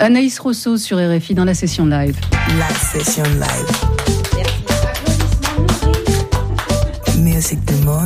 Anaïs Rosso sur RFI dans la session live. La session live. Musique du monde.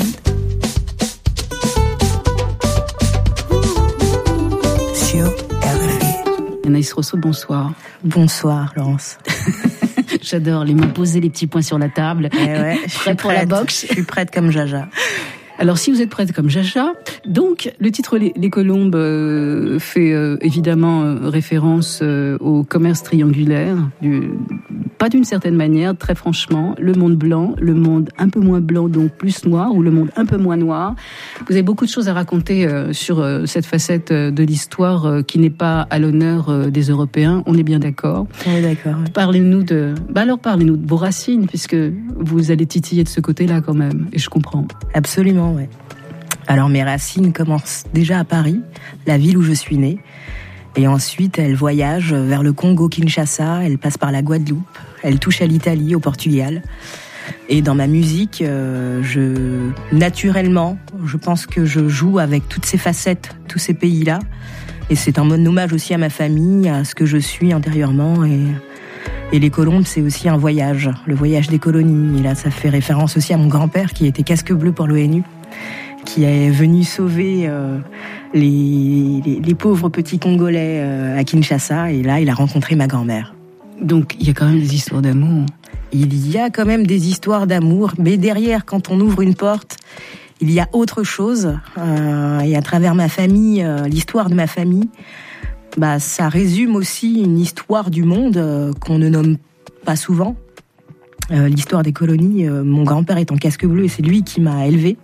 Sur RFI. Anaïs Rosso, bonsoir. Bonsoir, Laurence. J'adore les mains posées, les petits poings sur la table. Ouais, je suis pour la boxe. Je suis prête comme Jaja. Alors, si vous êtes prête comme Jaja, donc le titre Les Colombes fait évidemment référence au commerce triangulaire, pas d'une certaine manière, très franchement, le monde blanc, le monde un peu moins blanc, donc plus noir, ou le monde un peu moins noir. Vous avez beaucoup de choses à raconter sur cette facette de l'histoire qui n'est pas à l'honneur des Européens, on est bien d'accord. On est d'accord. Oui. Parlez-nous de vos racines, puisque vous allez titiller de ce côté-là quand même, et je comprends. Absolument. Ouais. Alors mes racines commencent déjà à Paris, la ville où je suis née, et ensuite elles voyagent vers le Congo-Kinshasa, elles passent par la Guadeloupe, elles touchent à l'Italie, au Portugal. Et dans ma musique, naturellement, je pense que je joue avec toutes ces facettes, tous ces pays-là, et c'est un hommage aussi à ma famille, à ce que je suis intérieurement, et les Colombes, c'est aussi un voyage, le voyage des colonies. Et là, ça fait référence aussi à mon grand-père qui était casque bleu pour l'ONU, qui est venu sauver les pauvres petits Congolais à Kinshasa. Et là, il a rencontré ma grand-mère. Donc, il y a quand même des histoires d'amour. Il y a quand même des histoires d'amour, mais derrière, quand on ouvre une porte, il y a autre chose. Et à travers ma famille, l'histoire de ma famille, ça résume aussi une histoire du monde qu'on ne nomme pas souvent. L'histoire des colonies, mon grand-père est en casque bleu et c'est lui qui m'a élevée.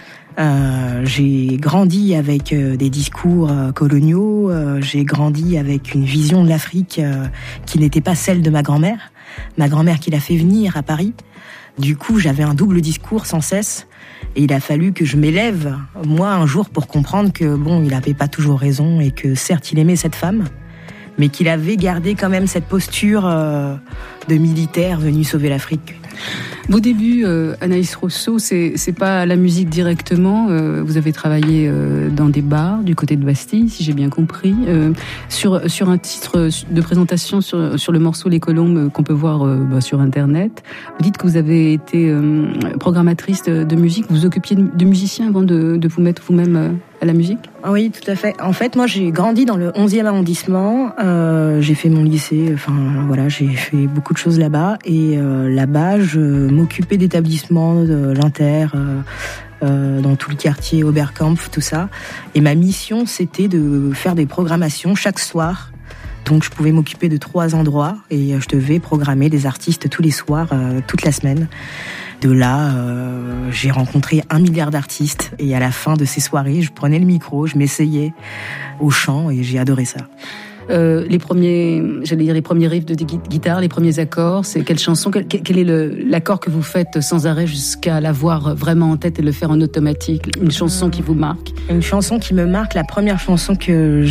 J'ai grandi avec des discours coloniaux, j'ai grandi avec une vision de l'Afrique qui n'était pas celle de ma grand-mère qui l'a fait venir à Paris. Du coup, j'avais un double discours sans cesse. Et il a fallu que je m'élève, moi, un jour, pour comprendre que, il n'avait pas toujours raison et que, certes, il aimait cette femme, mais qu'il avait gardé quand même cette posture de militaire venu sauver l'Afrique. Vos débuts, Anaïs Rosso, c'est pas la musique directement. Vous avez travaillé dans des bars du côté de Bastille, si j'ai bien compris. Sur un titre de présentation sur le morceau Les Colombes qu'on peut voir sur Internet. Vous dites que vous avez été programmatrice de musique. Vous vous occupiez de musiciens avant de vous mettre vous-même à la musique ? Oui, tout à fait. En fait, moi, j'ai grandi dans le 11e arrondissement. J'ai fait mon lycée. J'ai fait beaucoup de choses là-bas. Et là-bas, je m'occupais d'établissements, de l'Inter, dans tout le quartier, Oberkampf, tout ça. Et ma mission, c'était de faire des programmations chaque soir. Donc, je pouvais m'occuper de 3 endroits et je devais programmer des artistes tous les soirs, toute la semaine. De là, j'ai rencontré 1 milliard d'artistes et à la fin de ces soirées, je prenais le micro, je m'essayais au chant et j'ai adoré ça. Les premiers riffs de guitare, les premiers accords, c'est quelle chanson, quel est l'accord que vous faites sans arrêt jusqu'à l'avoir vraiment en tête et le faire en automatique? Une chanson qui vous marque? Une chanson qui me marque, la première chanson que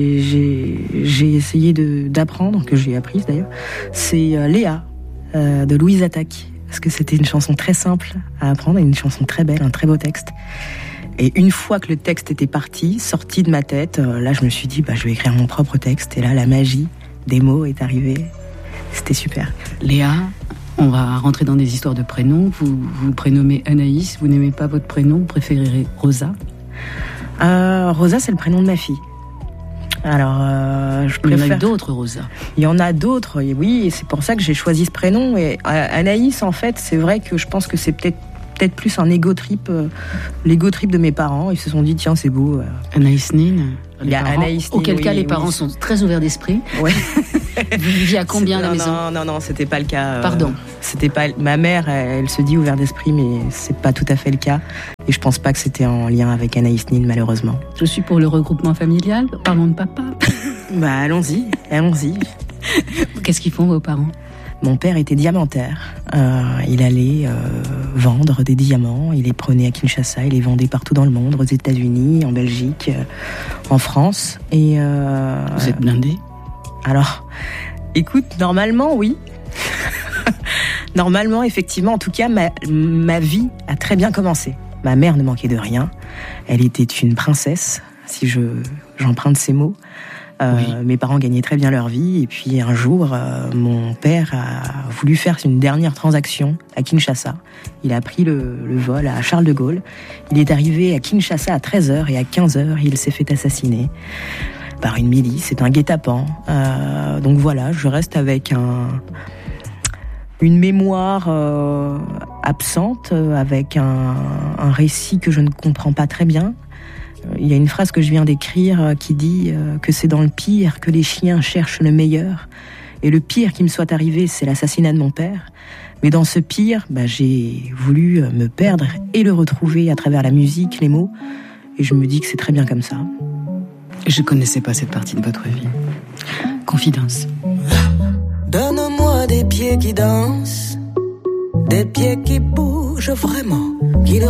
j'ai essayé d'apprendre, que j'ai apprise d'ailleurs, c'est Léa de Louise Attaque. Parce que c'était une chanson très simple à apprendre et une chanson très belle, un très beau texte. Et une fois que le texte était sorti de ma tête, là je me suis dit, je vais écrire mon propre texte. Et là, la magie des mots est arrivée. C'était super. Léa, on va rentrer dans des histoires de prénoms. Vous prénommez Anaïs, vous n'aimez pas votre prénom, vous préférez Rosa? Rosa, c'est le prénom de ma fille. Alors, je préfère... Il y en a d'autres, Rosa. Il y en a d'autres, et oui, et c'est pour ça que j'ai choisi ce prénom. Et Anaïs, en fait, c'est vrai que je pense que c'est peut-être plus un ego trip de mes parents. Ils se sont dit, tiens, c'est beau. Anaïs Nin. Il y a Anaïs Nin. Auquel cas, les parents sont très ouverts d'esprit. Ouais. Vous viviez à combien à la maison? Non, c'était pas le cas. Pardon. C'était pas. Ma mère, elle se dit ouvert d'esprit, mais c'est pas tout à fait le cas. Et je pense pas que c'était en lien avec Anaïs Nin, malheureusement. Je suis pour le regroupement familial. Parlons de papa. Allons-y. Qu'est-ce qu'ils font vos parents? Mon père était diamantaire. Il allait vendre des diamants. Il les prenait à Kinshasa. Il les vendait partout dans le monde, aux États-Unis, en Belgique, en France. Et vous êtes blindé? Alors, écoute, normalement, oui. Normalement, effectivement, en tout cas, ma vie a très bien commencé. Ma mère ne manquait de rien. Elle était une princesse, si j'emprunte ces mots. Mes parents gagnaient très bien leur vie. Et puis un jour, mon père a voulu faire une dernière transaction à Kinshasa. Il a pris le vol à Charles de Gaulle. Il est arrivé à Kinshasa à 13h et à 15h, il s'est fait assassiner par une milice. C'est un guet-apens. Donc voilà, je reste avec une mémoire absente, avec un récit que je ne comprends pas très bien. Il y a une phrase que je viens d'écrire qui dit que c'est dans le pire que les chiens cherchent le meilleur. Et le pire qui me soit arrivé, c'est l'assassinat de mon père. Mais dans ce pire, j'ai voulu me perdre et le retrouver à travers la musique, les mots. Et je me dis que c'est très bien comme ça. Je connaissais pas cette partie de votre vie. Confidence. Donne-moi des pieds qui dansent, des pieds qui bougent vraiment, qui